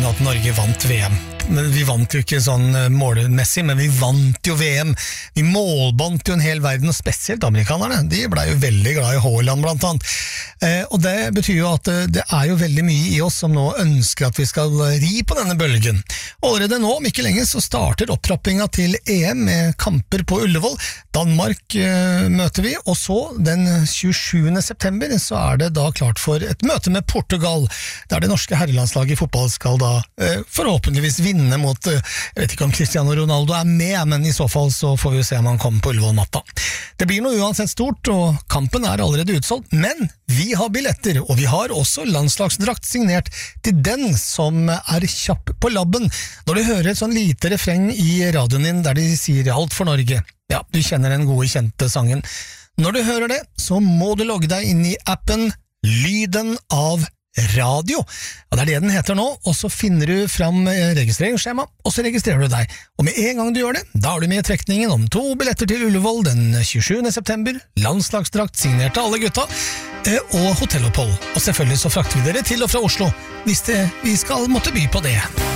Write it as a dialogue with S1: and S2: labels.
S1: at Norge vant VM. Men vi vant jo ikke sånn målmessig, men vi vant jo VM. Vi målbandt jo en hel verden, og spesielt amerikanerne. De ble jo veldig glad i Haaland blant annet. Og det betyr jo at det er jo veldig mye i oss som nå ønsker at vi skal ri på denne bølgen. Allerede nå, om ikke lenge, så starter opptrappinga til EM med kamper på Ullevål. Danmark møter vi, og så den 27. september så er det da klart for et møte med Portugal, der det norske herrelandslaget i fotball skal da forhåpentligvis vinne mot, jeg vet ikke om Cristiano Ronaldo er med, men i så fall så får vi jo se om han kommer på Ullevål natta. Det blir noe uansett stort, og kampen er allerede utsolgt, men vi har billetter, og vi har også landslagsdrakt signert til den som er kjapp på labben. Når du hører et sånn lite refreng i radioen din der de sier alt for Norge, ja, du kjenner den gode kjente sangen. Når du hører det, så må du logge deg inn i appen Lyden av Radio. Ja, det er det den heter nå, og så finner du fram registreringsskjema, og så registrerer du deg. Og med en gang du gjør det, da er du med i trekningen om 2 billetter til Ullevål den 27. september, landslagsdrakt signert til alle gutta, og hotellopphold. Og selvfølgelig så frakter vi dere til og fra Oslo, hvis vi skal måtte by på det.